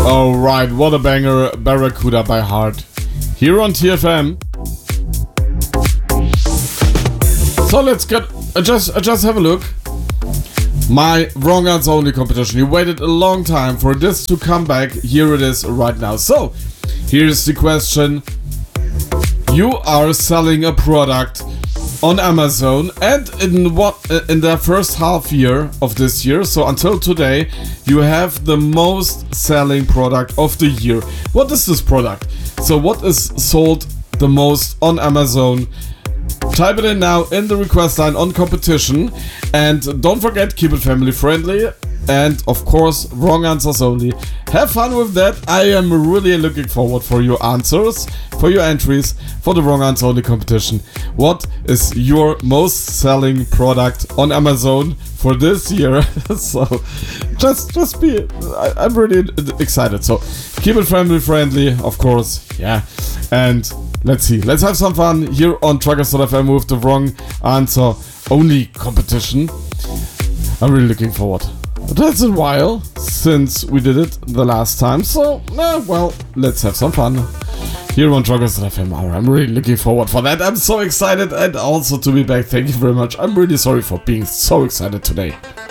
Alright, what a banger, Barracuda by Heart. Here on TFM. So let's get, just have a look. My Wrong Answer Only competition. You waited a long time for this to come back. Here it is right now. So, here's the question. You are selling a product on Amazon, and in the first half year of this year, so until today, you have the most selling product of the year. What is this product? So what is sold the most on Amazon? Type it in now in the request line on competition, and don't forget, keep it family friendly, and of course, wrong answers only. Have fun with that. I am really looking forward for your answers, for your entries, for the wrong answer only competition. What is your most selling product on Amazon for this year? So just be, I'm really excited. So keep it family friendly, of course. Yeah. And let's see. Let's have some fun here on Truckers.fm with the wrong answer only competition. I'm really looking forward. That's a while since we did it the last time, so, well, let's have some fun here on Truckers.fm. I'm really looking forward for that. I'm so excited, and also to be back. Thank you very much. I'm really sorry for being so excited today.